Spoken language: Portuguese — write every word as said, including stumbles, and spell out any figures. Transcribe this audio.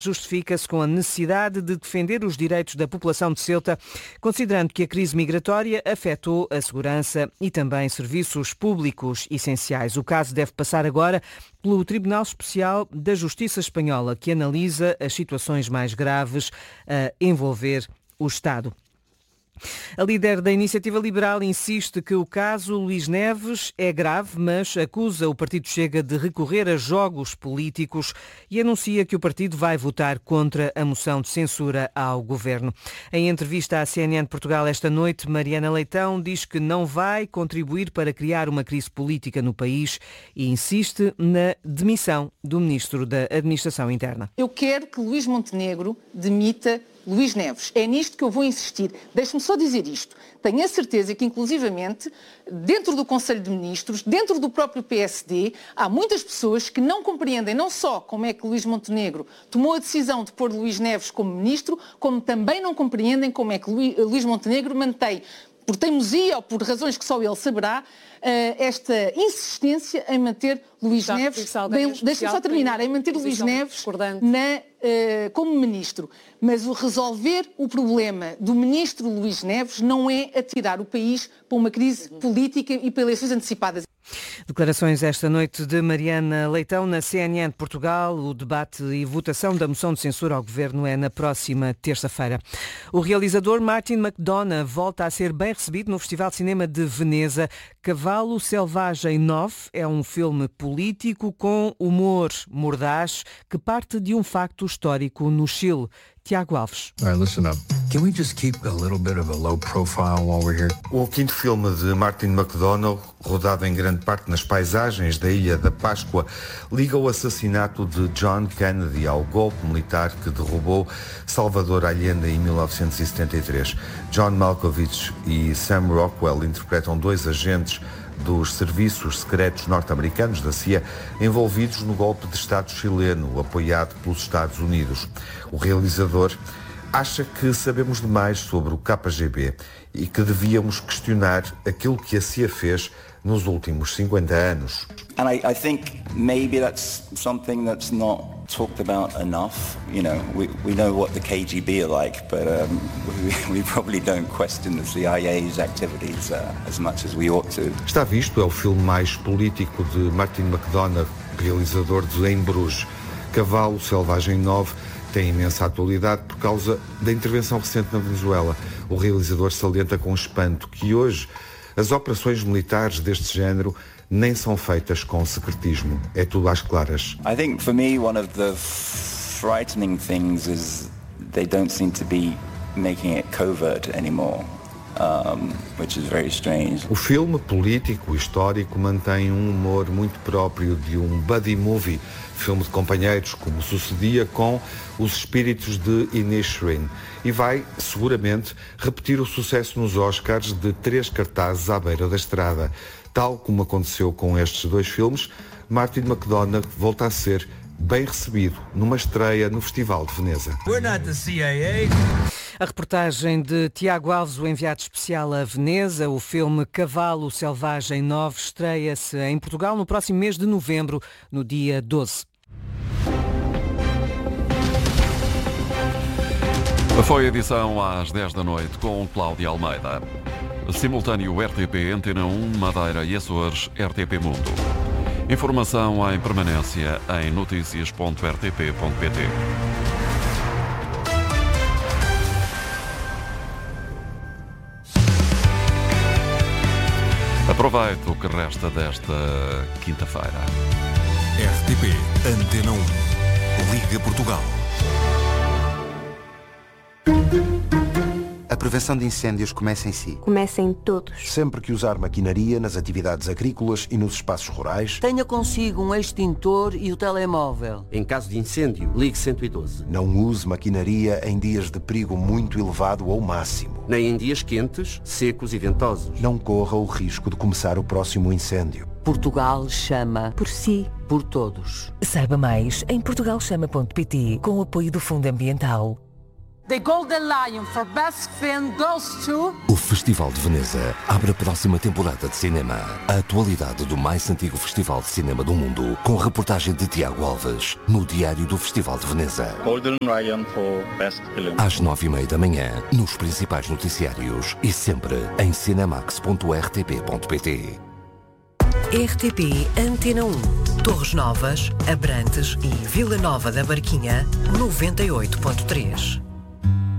justifica-se com a necessidade de defender os direitos da população de Ceuta, considerando que a crise migratória afetou a segurança e também serviços públicos essenciais. O caso deve passar agora pelo Tribunal Especial da Justiça Espanhola, que analisa as situações mais graves a envolver o Estado. A líder da Iniciativa Liberal insiste que o caso Luís Neves é grave, mas acusa o Partido Chega de recorrer a jogos políticos e anuncia que o partido vai votar contra a moção de censura ao governo. Em entrevista à C N N de Portugal esta noite, Mariana Leitão diz que não vai contribuir para criar uma crise política no país e insiste na demissão do Ministro da Administração Interna. Eu quero que Luís Montenegro demita Luís Neves. É nisto que eu vou insistir. Deixe-me só dizer isto. Tenho a certeza que, inclusivamente, dentro do Conselho de Ministros, dentro do próprio P S D, há muitas pessoas que não compreendem não só como é que Luís Montenegro tomou a decisão de pôr Luís Neves como Ministro, como também não compreendem como é que Luís Montenegro mantém, por teimosia ou por razões que só ele saberá, esta insistência em manter Luís Já, Neves, deixa-me só terminar, em manter Luís Neves na, uh, como Ministro. Mas o resolver o problema do Ministro Luís Neves não é atirar o país para uma crise política e para eleições antecipadas. Declarações esta noite de Mariana Leitão na C N N de Portugal. O debate e votação da moção de censura ao governo é na próxima terça-feira. O realizador Martin McDonagh volta a ser bem recebido no Festival de Cinema de Veneza. Cavalo Selvagem nove é um filme político com humor mordaz que parte de um facto histórico no Chile. Tiago Alves. All right, listen up. Can we just keep a little bit of a low profile while we're here? O quinto filme de Martin McDonagh, rodado em grande parte nas paisagens da Ilha da Páscoa, liga o assassinato de John Kennedy ao golpe militar que derrubou Salvador Allende em mil novecentos e setenta e três. John Malkovich e Sam Rockwell interpretam dois agentes dos serviços secretos norte-americanos da C I A envolvidos no golpe de Estado chileno apoiado pelos Estados Unidos. O realizador acha que sabemos demais sobre o K G B e que devíamos questionar aquilo que a C I A fez nos últimos cinquenta anos. And I, I think maybe that's something that's not talked about enough. You know, we, we know what the K G B are like, but um, we, we probably don't question the C I A's activities uh, as much as we ought to. Está visto, é o filme mais político de Martin McDonagh, realizador de Em Bruges. Cavalo Selvagem nove tem imensa atualidade por causa da intervenção recente na Venezuela. O realizador salienta com espanto que hoje as operações militares deste género nem são feitas com secretismo. É tudo às claras. I think for me one of the frightening things is they don't seem to be making it covert anymore. Um, which is very strange. O filme político histórico mantém um humor muito próprio de um buddy movie, filme de companheiros, como sucedia com Os Espíritos de Inisherin, e vai, seguramente, repetir o sucesso nos Oscars de três cartazes à beira da estrada. Tal como aconteceu com estes dois filmes, Martin McDonagh volta a ser bem recebido numa estreia no Festival de Veneza. We're not the C I A. A reportagem de Tiago Alves, o enviado especial a Veneza. O filme Cavalo Selvagem nove estreia-se em Portugal no próximo mês de novembro, no dia doze. Foi a edição às dez da noite com Cláudia Almeida. Simultâneo R T P, Antena um, Madeira e Açores, R T P Mundo. Informação em permanência em notícias ponto r t p ponto p t. Aproveite o que resta desta quinta-feira. R T P Antena um. Liga Portugal. A prevenção de incêndios começa em si. Começa em todos. Sempre que usar maquinaria nas atividades agrícolas e nos espaços rurais, tenha consigo um extintor e o telemóvel. Em caso de incêndio, ligue cento e doze. Não use maquinaria em dias de perigo muito elevado ou máximo. Nem em dias quentes, secos e ventosos. Não corra o risco de começar o próximo incêndio. Portugal chama por si, por todos. Saiba mais em portugal chama ponto p t com o apoio do Fundo Ambiental. The Golden Lion for Best Film goes to... O Festival de Veneza abre a próxima temporada de cinema. A atualidade do mais antigo festival de cinema do mundo, com reportagem de Tiago Alves, no Diário do Festival de Veneza. Golden Lion for Best Film. Às nove e meia da manhã, nos principais noticiários e sempre em cinemax ponto r t p ponto p t. R T P Antena um. Torres Novas, Abrantes e Vila Nova da Barquinha, noventa e oito ponto três.